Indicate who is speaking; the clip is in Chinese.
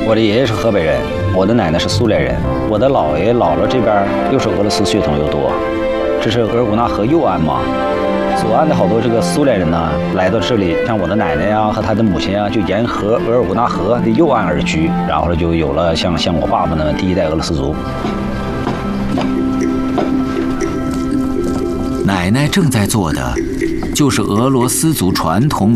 Speaker 1: 我的爷爷是河北人，我的奶奶是苏联人，我的姥爷姥姥这边又是俄罗斯血统又多。这是额尔古纳河右岸嘛，左岸的好多这个苏联人呢，来到这里，像我的奶奶呀和她的母亲啊，就沿河额尔古纳河的右岸而居，然后就有了像我爸爸呢第一代俄罗斯族。
Speaker 2: 奶奶正在做的，就是俄罗斯族传统